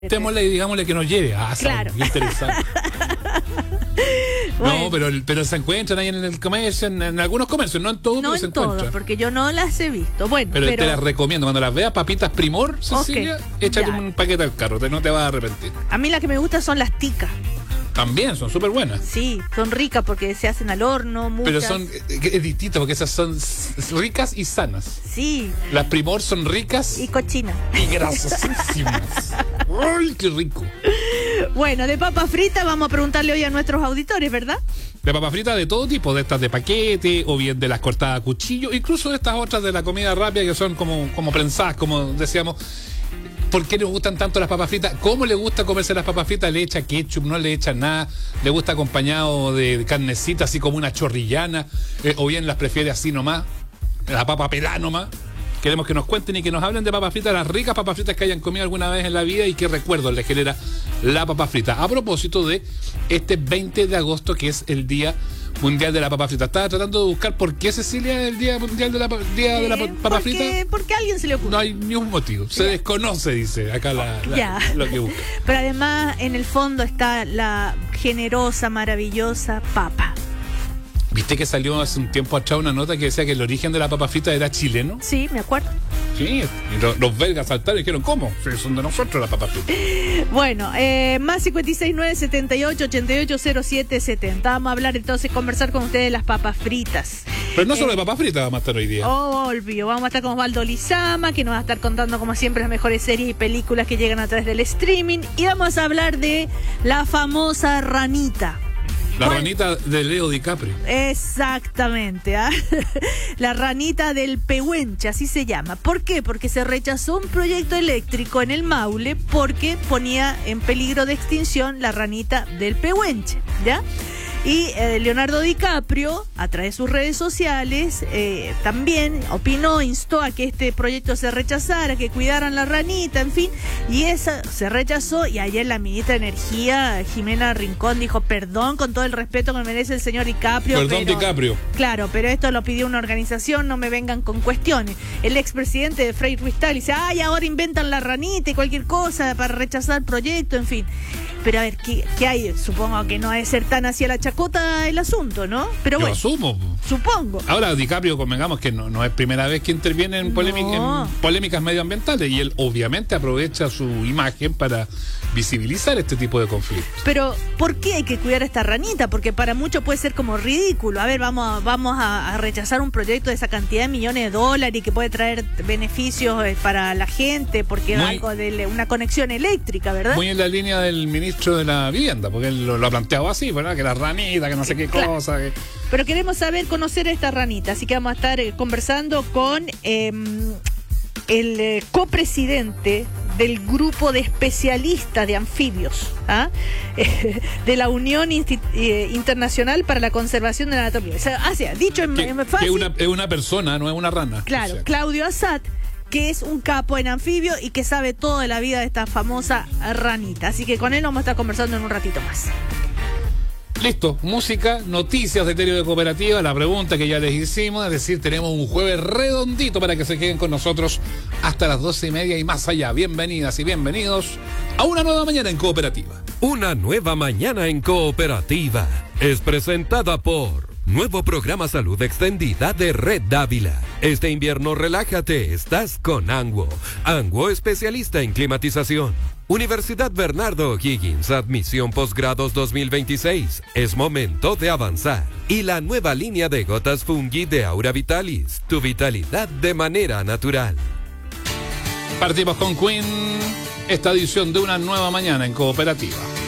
Démosle y digámosle que nos lleve. Claro. Qué interesante. Bueno. No, pero se encuentran ahí en el comercio, en algunos comercios, no en todos, No pero se en todos, encuentran. porque yo no las he visto. Bueno, Pero te las recomiendo. Cuando las veas, papitas Primor, Cecilia, échate ya. un paquete al carro, no te vas a arrepentir. a mí las que me gustan son las ticas. También son súper buenas. Sí, son ricas porque se hacen al horno, muchas. Pero es distinto porque esas son ricas y sanas. Sí, Las Primor son ricas y cochinas. y grasosísimas. ¡Ay, qué rico! Bueno, de papa frita vamos a preguntarle hoy a nuestros auditores, ¿verdad? De papas fritas de todo tipo, de estas de paquete, o bien de las cortadas a cuchillo, incluso de estas otras de la comida rápida que son como prensadas, como decíamos. ¿Por qué les gustan tanto las papas fritas? ¿Cómo le gusta comerse las papas fritas? ¿Le echa ketchup? ¿No le echa nada? ¿Le gusta acompañado de carnecita, así como una chorrillana? ¿O bien las prefiere así nomás? La papa pelá nomás. Queremos que nos cuenten y que nos hablen de papas fritas, las ricas papas fritas que hayan comido alguna vez en la vida y qué recuerdos les genera la papa frita. A propósito de este 20 de agosto, que es el Día Mundial de la Papa Frita. Estaba tratando de buscar por qué, Cecilia, es el Día Mundial de la Papa Frita. Porque a alguien se le ocurre. No hay ni un motivo. Se desconoce, dice acá lo que busca. Pero además, en el fondo está la generosa, maravillosa papa. ¿Viste que salió hace un tiempo atrás una nota que decía que el origen de la papa frita era chileno? Sí, me acuerdo. Sí, y los belgas saltaron y dijeron, ¿cómo? Sí, son de nosotros las papas fritas. Bueno, más 569 78 88 07 70. Vamos a hablar entonces, conversar con ustedes de las papas fritas. Pero no solo de papas fritas vamos a estar hoy día. Obvio, vamos a estar con Osvaldo Lizama, que nos va a estar contando como siempre las mejores series y películas que llegan a través del streaming. Y vamos a hablar de la famosa ranita. La ranita de Leo DiCaprio. Exactamente, ¿ah? La ranita del Pehuenche, así se llama. ¿Por qué? Porque se rechazó un proyecto eléctrico en el Maule porque ponía en peligro de extinción la ranita del Pehuenche, ¿ya? Y Leonardo DiCaprio, a través de sus redes sociales, también opinó, instó a que este proyecto se rechazara, que cuidaran la ranita, en fin, y esa se rechazó. Y ayer la ministra de Energía, Jimena Rincón, dijo: perdón, con todo el respeto que me merece el señor DiCaprio. Perdón, pero, DiCaprio. Claro, pero esto lo pidió una organización, no me vengan con cuestiones. El expresidente de Frei Ruiz Tagle dice: ay, ahora inventan la ranita y cualquier cosa para rechazar el proyecto, en fin. Pero a ver, ¿qué hay? Supongo que no debe ser tan hacia la chacota el asunto, ¿no? Pero Yo bueno, asumo. supongo. Ahora, DiCaprio, convengamos que no es primera vez que interviene en polémicas medioambientales, y él obviamente aprovecha su imagen para visibilizar este tipo de conflictos. Pero, ¿por qué hay que cuidar a esta ranita? Porque para muchos puede ser como ridículo. A ver, vamos a rechazar un proyecto de esa cantidad de millones de dólares y que puede traer beneficios para la gente, porque es algo de una conexión eléctrica, ¿verdad? Muy en la línea del ministro de la Vivienda, porque él lo ha planteado así, ¿verdad? Que la ranita, que no sé qué cosa. Pero queremos conocer a esta ranita, así que vamos a estar conversando con el copresidente del grupo de especialistas de anfibios, de la Unión Internacional para la Conservación de la Anatomía. O sea, dicho en fácil, es una persona, no es una rana. Claro, o sea, Claudio Assad, que es un capo en anfibio y que sabe todo de la vida de esta famosa ranita. Así que con él vamos a estar conversando en un ratito más. Listo, música, noticias de Terio de Cooperativa, la pregunta que ya les hicimos, es decir, tenemos un jueves redondito para que se queden con nosotros hasta las 12:30 y más allá. Bienvenidas y bienvenidos a una nueva mañana en Cooperativa. Una nueva mañana en Cooperativa es presentada por Nuevo Programa Salud Extendida de Red Dávila. Este invierno relájate, estás con Anguo. Anguo, especialista en climatización. Universidad Bernardo O'Higgins, admisión posgrados 2026. Es momento de avanzar. Y la nueva línea de gotas Fungi de Aura Vitalis. Tu vitalidad de manera natural. Partimos con Queen, esta edición de una nueva mañana en Cooperativa.